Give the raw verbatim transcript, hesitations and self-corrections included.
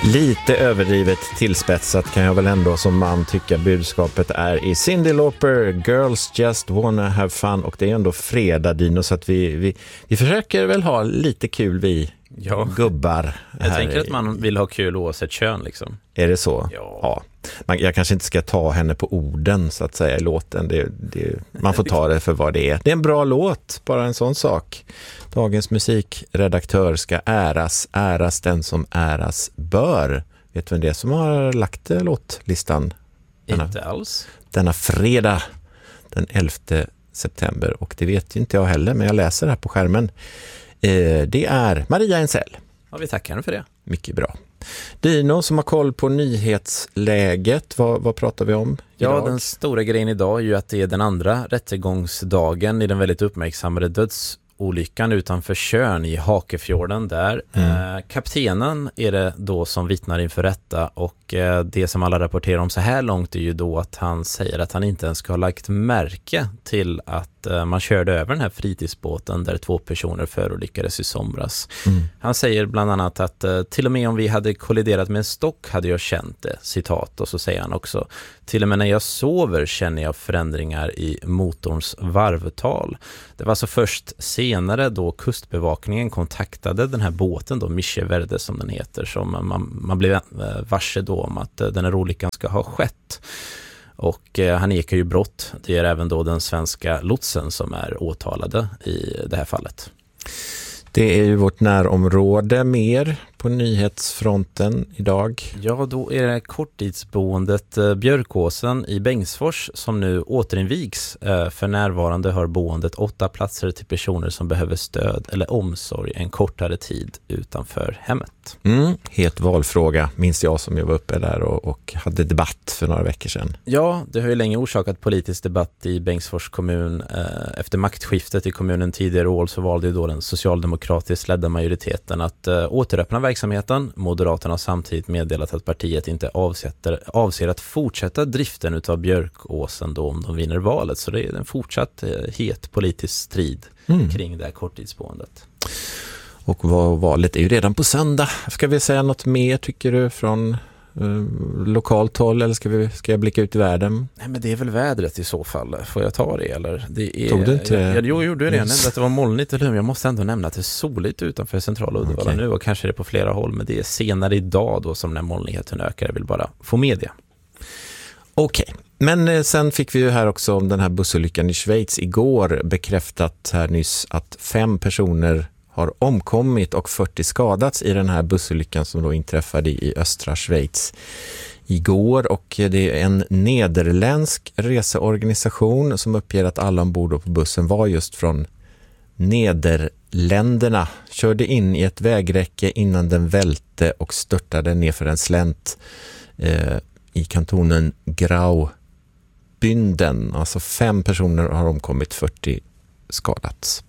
Lite överdrivet tillspetsat kan jag väl ändå som man tycka budskapet är i Cyndi Lauper, Girls Just Wanna Have Fun, och det är ändå fredag, Dino, så att vi, vi, vi försöker väl ha lite kul vi ja. gubbar. Jag tänker att man vill ha kul oavsett kön liksom. Är det så? Ja. ja. Man, jag kanske inte ska ta henne på orden så att säga i låten. Det, det, man får ta det för vad det är. Det är en bra låt, bara en sån sak. Dagens musikredaktör ska äras, äras den som äras bör. Vet du vem det är som har lagt låtlistan? Denna, inte alls. Denna fredag, den elfte september. Och det vet ju inte jag heller, men jag läser här på skärmen. Eh, det är Maria Ensell. Ja, vi tackar henne för det. Mycket bra. Dino som har koll på nyhetsläget, vad, vad pratar vi om idag? Ja, den stora grejen idag är ju att det är den andra rättegångsdagen i den väldigt uppmärksammade dödsolyckan utanför Tjörn i Hakefjorden där. Mm. Eh, kaptenen är det då som vittnar inför rätta, och eh, det som alla rapporterar om så här långt är ju då att han säger att han inte ens ska ha lagt märke till att eh, man körde över den här fritidsbåten där två personer förolyckades i somras. Mm. Han säger bland annat att eh, till och med om vi hade kolliderat med en stock hade jag känt det, citat, och så säger han också: till och med när jag sover känner jag förändringar i motorns varvtal. Det var alltså först senare då kustbevakningen kontaktade den här båten då, Mische Verde som den heter, som man, man blev varse då om att den här olyckan ska ha skett. Och eh, han ekar ju brott. Det är även då den svenska lotsen som är åtalade i det här fallet. Det är ju vårt närområde mer på nyhetsfronten idag. Ja, då är det korttidsboendet Björkåsen i Bengtsfors som nu återinvigs. För närvarande har boendet åtta platser till personer som behöver stöd eller omsorg en kortare tid utanför hemmet. Mm, het valfråga, minns jag som jag var uppe där och, och hade debatt för några veckor sedan. Ja, det har ju länge orsakat politisk debatt i Bengtsfors kommun. Efter maktskiftet i kommunen tidigare år så valde ju då den socialdemokratiskt ledda majoriteten att återöppna verksamheten. Moderaterna har samtidigt meddelat att partiet inte avsätter, avser att fortsätta driften utav Björkåsen då om de vinner valet. Så det är en fortsatt het politisk strid mm. kring det här korttidsboendet. Och valet är ju redan på söndag. Ska vi säga något mer tycker du från eh, lokalt håll, eller ska, vi, ska jag blicka ut i världen? Nej, men det är väl vädret i så fall. Får jag ta det? Eller? Det är, Tog du inte? Jag, jag, jo, gjorde det. Jag nämnde att det var molnigt, eller hur? Jag måste ändå nämna att det är soligt utanför centrala Uddevalla okay. nu, och kanske det är på flera håll, men det är senare idag då som den molnigheten ökar. Jag vill bara få med det. Okej. Okay. Men eh, sen fick vi ju här också om den här bussolyckan i Schweiz igår bekräftat här nyss att fem personer har omkommit och fyrtio skadats i den här bussolyckan som då inträffade i östra Schweiz igår, och det är en nederländsk reseorganisation som uppger att alla ombord på bussen var just från Nederländerna, körde in i ett vägräcke innan den välte och störtade ner för en slänt eh, i kantonen Graubünden. Alltså fem personer har omkommit, fyrtio skadats.